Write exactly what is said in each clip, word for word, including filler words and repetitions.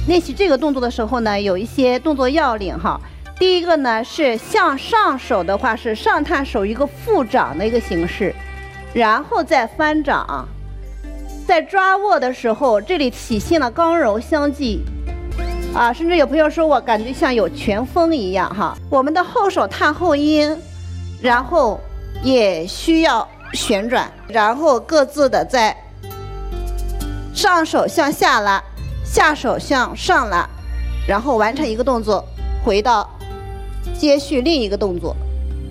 练习这个动作的时候呢，有一些动作要领哈。第一个呢是向上手的话是上探手一个负掌的一个形式，然后再翻掌。在抓握的时候，这里体现了刚柔相济。啊，甚至有朋友说我感觉像有拳风一样哈。我们的后手探后阴，然后也需要旋转，然后各自的在上手向下拉，下手向上拉，然后完成一个动作，回到接续另一个动作。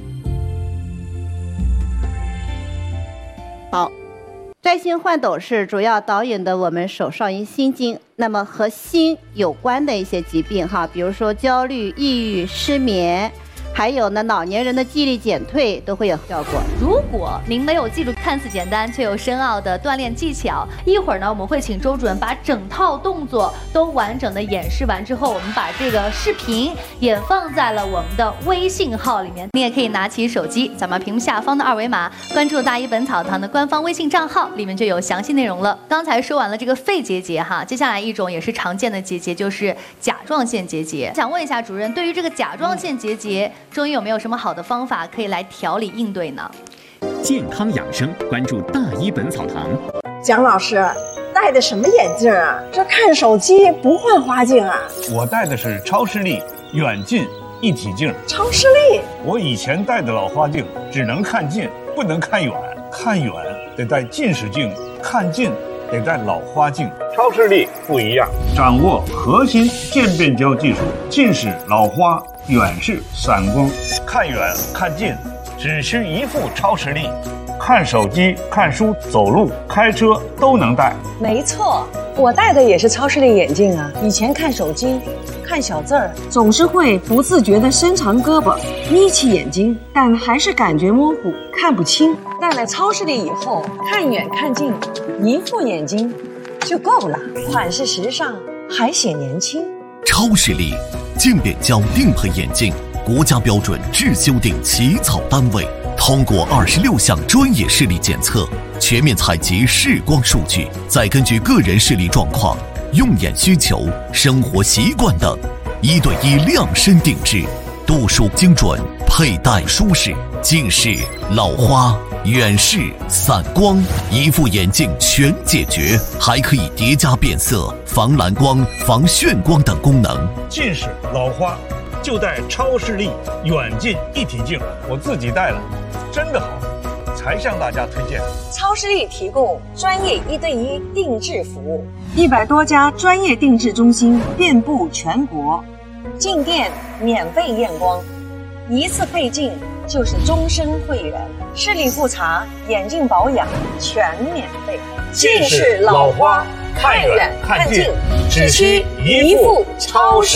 好。摘星换斗是主要导引的我们手少阴心经，那么和心有关的一些疾病哈，比如说焦虑、抑郁、失眠，还有呢老年人的记忆力减退都会有效果。 如果您没有记住看似简单却又深奥的锻炼技巧，一会儿呢我们会请周主任把整套动作都完整的演示完之后，我们把这个视频也放在了我们的微信号里面。你也可以拿起手机，咱们屏幕下方的二维码，关注大一本草堂的官方微信账号，里面就有详细内容了。刚才说完了这个肺结节哈，接下来一种也是常见的结节就是甲状腺结节。想问一下主任，对于这个甲状腺结节，中医有没有什么好的方法可以来调理应对呢？ 健康养生，关注大医本草堂。 蒋老师戴的什么眼镜啊？这看手机不换花镜啊？ 我戴的是超视力远近一体镜。 超视力？ 我以前戴的老花镜只能看近，不能看远。看远得戴近视镜，看近得戴老花镜。超视力不一样，掌握核心渐变焦技术，近视、老花、远视、散光，看远看近只需一副超视力，看手机、看书、走路、开车都能戴。 没错，我戴的也是超视力眼镜啊。以前看手机看小字儿，总是会不自觉地伸长胳膊眯起眼睛，但还是感觉模糊，看不清。戴了超视力以后，看远看近一副眼睛就够了，款式时尚还显年轻。 超视力渐变焦定配眼镜，国家标准制修订起草单位，通过二十六项专业视力检测，全面采集视光数据，再根据个人视力状况、用眼需求、生活习惯等，一对一量身定制，度数精准，佩戴舒适，近视、老花、远视、散光，一副眼镜全解决，还可以叠加变色、防蓝光、防眩光等功能。 近视、老花就戴超视力远近一体镜，我自己戴了，真的好，才向大家推荐。 超视力提供专业一对一定制服务，一百多家专业定制中心遍布全国，进店免费验光，一次配镜就是终身会员，视力复查、眼镜保养全免费。 近视、老花看远看近只需一副超视